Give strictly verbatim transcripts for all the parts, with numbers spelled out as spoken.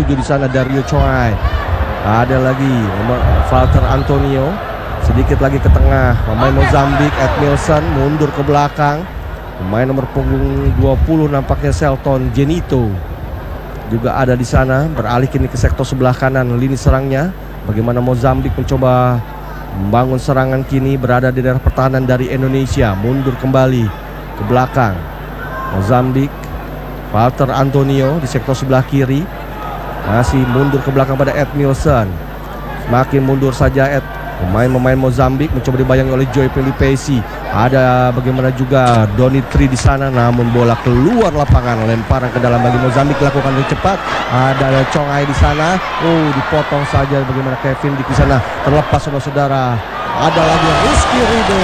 tujuh di sana Dario Choi. Ada lagi nomor Walter Antonio. Sedikit lagi ke tengah pemain Mozambik Edmilson mundur ke belakang. Pemain nomor punggung dua puluh nampaknya Selton Genito juga ada di sana, beralih kini ke sektor sebelah kanan lini serangnya. Bagaimana Mozambik mencoba membangun serangan kini berada di daerah pertahanan dari Indonesia, mundur kembali ke belakang. Mozambik Walter Antonio di sektor sebelah kiri masih mundur ke belakang pada Edmilson. Semakin mundur saja Ed. Pemain-pemain Mozambik mencoba dibayangi oleh Joy Pelipesi. Ada bagaimana juga Donitri di sana, namun bola keluar lapangan, lemparan ke dalam bagi Mozambik lakukan lebih cepat. Ada Chongai di sana, oh dipotong saja bagaimana Kevin di sana, terlepas saudara-saudara. Ada lagi Rizky Ridho.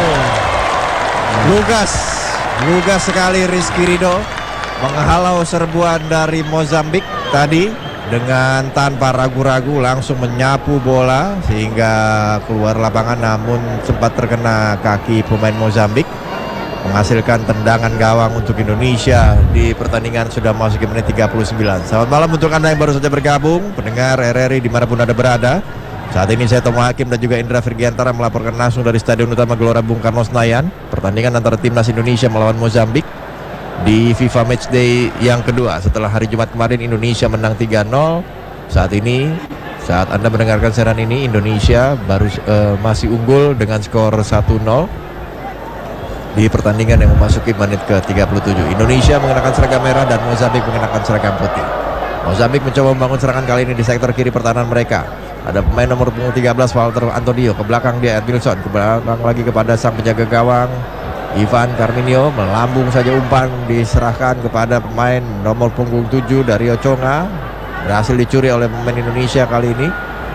Lugas, lugas sekali Rizky Ridho menghalau serbuan dari Mozambik tadi. Dengan tanpa ragu-ragu langsung menyapu bola sehingga keluar lapangan, namun sempat terkena kaki pemain Mozambik, menghasilkan tendangan gawang untuk Indonesia di pertandingan sudah masuk ke menit tiga puluh sembilan. Selamat malam untuk Anda yang baru saja bergabung, pendengar R R I dimanapun Anda berada. Saat ini saya Tomo Hakim dan juga Indra Virgiantara melaporkan langsung dari Stadion Utama Gelora Bung Karno Senayan, pertandingan antara timnas Indonesia melawan Mozambik di FIFA Matchday yang kedua setelah hari Jumat kemarin Indonesia menang tiga nol. Saat ini, saat Anda mendengarkan siaran ini, Indonesia baru uh, masih unggul dengan skor satu nol di pertandingan yang memasuki menit ke tiga puluh tujuh. Indonesia mengenakan seragam merah dan Mozambik mengenakan seragam putih. Mozambik mencoba membangun serangan kali ini di sektor kiri pertahanan mereka. Ada pemain nomor punggung tiga belas Walter Antonio, ke belakang dia Edmilson, ke belakang lagi kepada sang penjaga gawang Ivan Carminio, melambung saja umpan diserahkan kepada pemain nomor punggung tujuh Dario Chonga, berhasil dicuri oleh pemain Indonesia kali ini.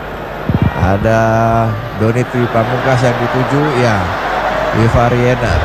Ada Donitri Pamungkas yang dituju, ya Ivar Yener.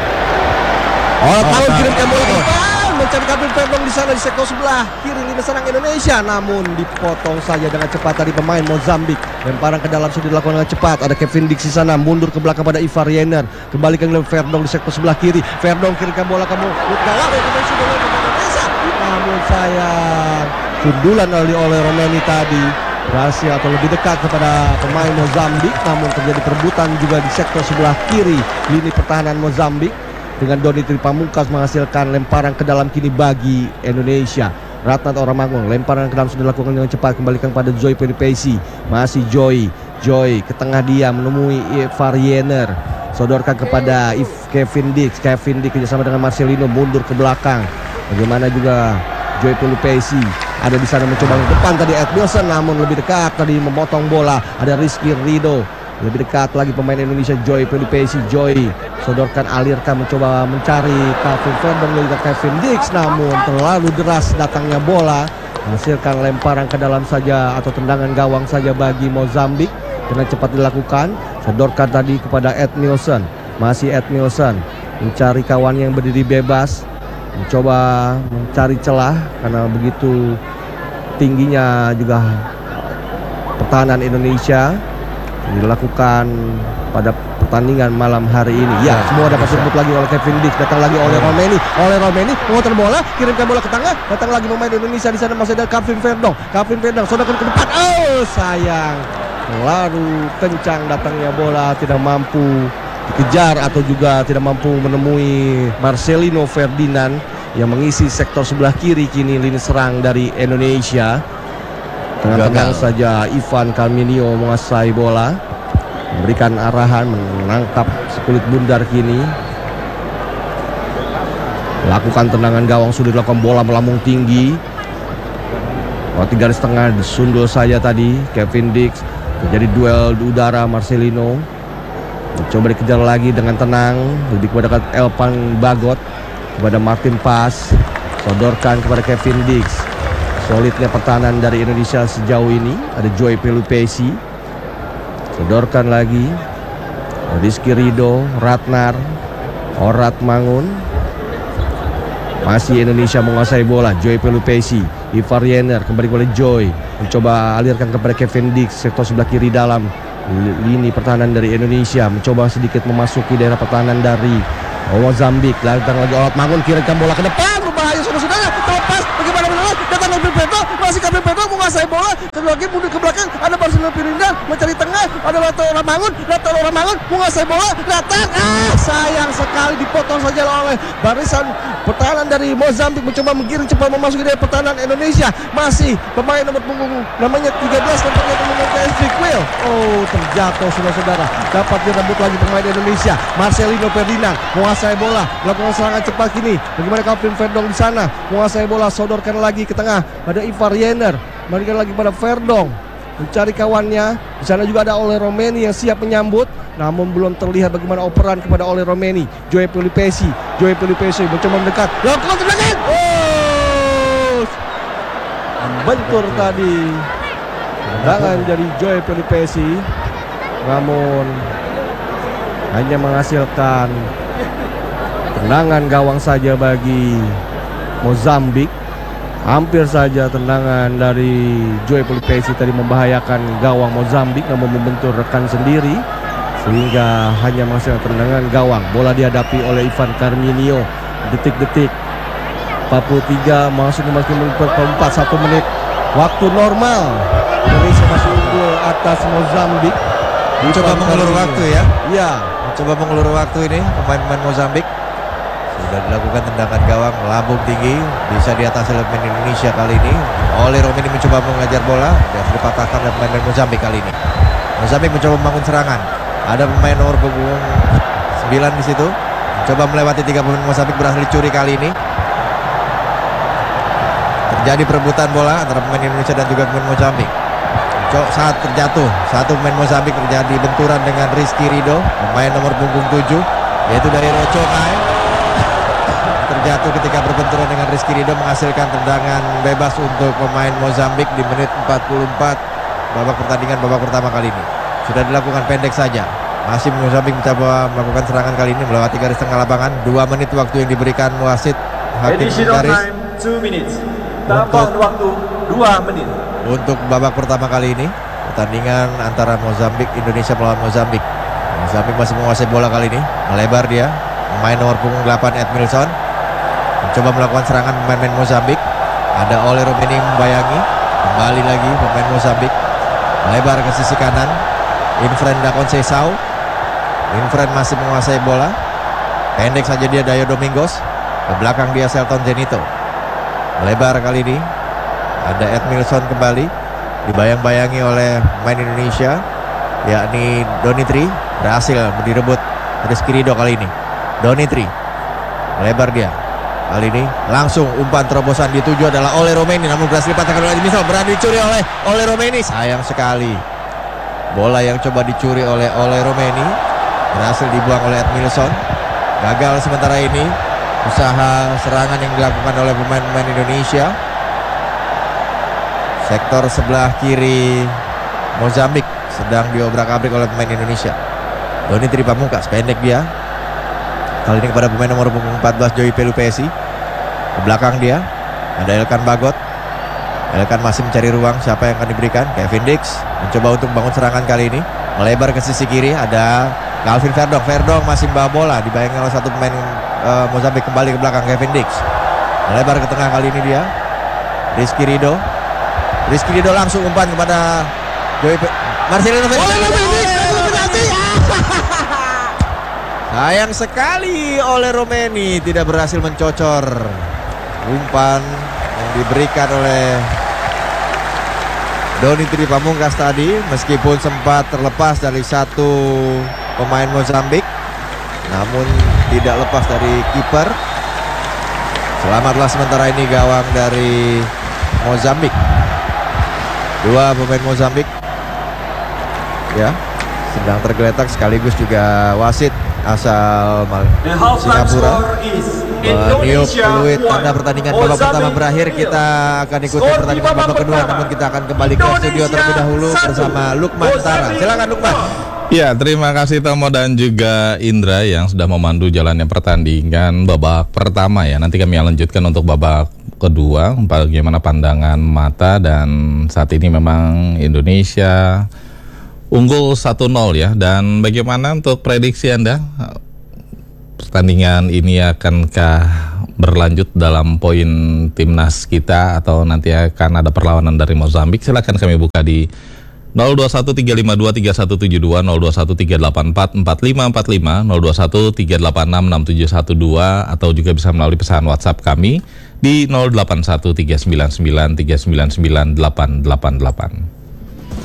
Oh, tahun kirimkan bola ke depan, mencari Kevin Verdong di sana di sektor sebelah kiri lini serang Indonesia, namun dipotong saja dengan cepat tadi pemain Mozambik. Lemparan ke dalam sudah dilakukan dengan cepat. Ada Kevin Dix di sana, mundur ke belakang pada Ivar Yener, kembalikan ke Verdong di sektor sebelah kiri. Verdong kirimkan bola ke gawang Indonesia, namun sayang sundulan oleh oleh Romeni tadi berhasil atau lebih dekat kepada pemain Mozambik, namun terjadi perebutan juga di sektor sebelah kiri lini pertahanan Mozambik dengan Donitri Pamungkas menghasilkan lemparan ke dalam kini bagi Indonesia. Ratna Oramangun, lemparan ke dalam sudah dilakukan dengan cepat, kembalikan pada Joy Pelipesi. Masih Joy, Joy ke tengah dia menemui Ivar Yener, sodorkan kepada If Kevin Dix. Kevin Dix kerjasama dengan Marcelino mundur ke belakang. Bagaimana juga Joy Pelipesi ada di sana mencoba ke depan tadi Edmilson, namun lebih dekat tadi memotong bola. Ada Rizky Ridho, lebih dekat lagi pemain Indonesia Joy Pelipesi. Joy sodorkan, alirkan, mencoba mencari Kevin Verdong dan Kevin Dix, namun terlalu deras datangnya bola, menghasilkan lemparan ke dalam saja atau tendangan gawang saja bagi Mozambik. Dengan cepat dilakukan, sodorkan tadi kepada Edmilson. Masih Edmilson mencari kawan yang berdiri bebas, mencoba mencari celah karena begitu tingginya juga pertahanan Indonesia. Dilakukan pada pertandingan malam hari ini. Ya, semua dapat disebut lagi oleh Kevin Dix. Datang lagi oleh Romeni. Oleh Romeni memutar bola, kirimkan bola ke tengah. Datang lagi pemain Indonesia di sana, masih ada Kevin Verdong. Kevin Verdong sodorkan ke depan. Oh, sayang. Terlalu kencang datangnya bola, tidak mampu dikejar atau juga tidak mampu menemui Marcelino Ferdinand yang mengisi sektor sebelah kiri kini lini serang dari Indonesia. Tenang-tenang saja Ivan Carminio menguasai bola, memberikan arahan, menangkap sekulit bundar kini. Lakukan tendangan gawang, sudah dilakukan, bola melambung tinggi. Roti garis tengah disundul saja tadi Kevin Dix. Terjadi duel di udara, Marcelino coba dikejar lagi dengan tenang, lebih kepada Elpan Bagot, kepada Martin Pas, sodorkan kepada Kevin Dix. Solidnya pertahanan dari Indonesia sejauh ini. Ada Joy Pelupesi, sodorkan lagi Rizky Ridho, Ratnar Orat Mangun. Masih Indonesia menguasai bola. Joy Pelupesi, Ivar Yener kembali kepada Joy, mencoba alirkan kepada Kevin Dix, sektor sebelah kiri dalam lini pertahanan dari Indonesia, mencoba sedikit memasuki daerah pertahanan dari Mozambik. Datang lagi Orat Mangun, kirimkan bola ke depan, berbahaya saudara-saudara, terlepas, bagaimana menolak, datang lebih Pedro, masih Gabriel Pedro menguasai bola, lagi mundur ke belakang, ada Marcelino Ferdinand mencari tengah, ada Lautaro Ramangun, Lautaro Ramangun menguasai bola, datang, ah sayang sekali dipotong saja oleh barisan pertahanan dari Mozambik, mencoba menggiring cepat memasuki dari pertahanan Indonesia. Masih pemain nomor punggung namanya tiga belas tampaknya pemain Hendrik Will. Oh, terjatuh saudara-saudara. Dapat direbut lagi pemain Indonesia. Marcelino Ferdinand menguasai bola, melakukan serangan cepat kini. Bagaimana Calvin Verdong di sana menguasai bola, sodorkan lagi ke tengah. Ada Ivar Jenner, berikan lagi pada Verdong, mencari kawannya. Di sana juga ada Ole Romeni yang siap menyambut, namun belum terlihat bagaimana operan kepada Ole Romeni. Joey Pelupesi, Joey Pelupesi mencoba mendekat, lakukan tendangan. Oh, bentur tadi. Tendangan dari Joey Pelupesi, namun hanya menghasilkan tendangan gawang saja bagi Mozambik. Hampir saja tendangan dari Joey Pelupesi tadi membahayakan gawang Mozambik, namun membentur rekan sendiri sehingga hanya menghasilkan tendangan gawang. Bola dihadapi oleh Ivan Carminio. Detik-detik empat puluh tiga masuk memasuki menit keempat, satu menit waktu normal. Indonesia masih unggul atas Mozambik. Coba mengulur waktu ya. Iya, Coba mengulur waktu ini pemain-pemain Mozambik. Sudah dilakukan tendangan gawang lambung tinggi, bisa diatasi oleh pemain Indonesia kali ini. Ole Romeni mencoba mengajar bola dan dipatahkan oleh pemain Mozambik kali ini. Mozambik mencoba membangun serangan. Ada pemain nomor punggung sembilan di situ. Coba melewati tiga pemain Mozambik, berhasil dicuri kali ini. Terjadi perebutan bola antara pemain Indonesia dan juga pemain Mozambik. Saat terjatuh, satu pemain Mozambik terjadi benturan dengan Rizky Ridho, pemain nomor punggung tujuh, yaitu dari Roconai. Terjatuh ketika berbenturan dengan Rizky Ridho, menghasilkan tendangan bebas untuk pemain Mozambik di menit empat puluh empat babak pertandingan babak pertama kali ini. Sudah dilakukan pendek saja. Masih Mozambik mencoba melakukan serangan kali ini melewati garis tengah lapangan. Dua menit waktu yang diberikan wasit hakim garis. Two minutes. Tambahan waktu dua menit. Untuk babak pertama kali ini, pertandingan antara Mozambik Indonesia melawan Mozambik. Mozambik masih menguasai bola kali ini, melebar dia. Pemain nomor punggung delapan Edmilson mencoba melakukan serangan pemain-pemain Mozambik. Ada Ole Romeni membayangi, kembali lagi pemain Mozambik melebar ke sisi kanan. Infren da Conceição. Infren masih menguasai bola. Pendek saja dia Dayo Domingos. Ke belakang dia Selton Zenito. Melebar kali ini. Ada Edmilson kembali, dibayang-bayangi oleh pemain Indonesia, yakni Donitri. Berhasil direbut Rizky Ridho kali ini. Donitri melebar dia. Kali ini langsung umpan terobosan dituju adalah Ole Romeni, namun berhasil dipatahkan oleh Edmilson. Berani dicuri oleh Ole Romeni. Sayang sekali. Bola yang coba dicuri oleh Ole Romeni berhasil dibuang oleh Edmilson. Gagal sementara ini usaha serangan yang dilakukan oleh pemain-pemain Indonesia. Sektor sebelah kiri Mozambik sedang diobrak-abrik oleh pemain Indonesia. Donitri Pamungkas, pendek dia. Kali ini kepada pemain nomor empat belas Joey Pelupesi. Ke belakang dia ada Elkan Bagot. Elkan masih mencari ruang, siapa yang akan diberikan? Kevin Dix mencoba untuk membangun serangan kali ini. Melebar ke sisi kiri ada Calvin Verdong. Verdong masih membawa bola, dibayangkan oleh satu pemain uh, Mozambik. Kembali ke belakang Kevin Dix. Melebar ke tengah kali ini dia Rizky Ridho. Rizky Ridho langsung umpan kepada Joey Pe- Marcelino Ferdinand. Sayang sekali Ole Romeni tidak berhasil mencocor umpan yang diberikan oleh Donitri Pamungkas tadi, meskipun sempat terlepas dari satu pemain Mozambik, namun tidak lepas dari kiper. Selamatlah sementara ini gawang dari Mozambik. Dua pemain Mozambik ya sedang tergeletak, sekaligus juga wasit asal Singapura meniup fluid tanda pertandingan babak pertama berakhir. Kita akan ikuti pertandingan babak kedua, namun kita akan kembali ke studio terlebih dahulu bersama Lukman Tara. Silakan Lukman. Ya, terima kasih Tomo dan juga Indra yang sudah memandu jalannya pertandingan babak pertama ya. Nanti kami lanjutkan untuk babak kedua, bagaimana pandangan mata, dan saat ini memang Indonesia unggul satu nol ya. Dan bagaimana untuk prediksi Anda? Pertandingan ini akankah berlanjut dalam poin timnas kita atau nanti akan ada perlawanan dari Mozambik, silakan kami buka di nol dua satu tiga lima dua tiga satu tujuh dua, nol dua satu tiga delapan empat empat lima empat lima, nol dua satu tiga delapan enam enam tujuh satu dua, atau juga bisa melalui pesan WhatsApp kami di nol delapan satu tiga sembilan sembilan tiga sembilan sembilan delapan delapan delapan.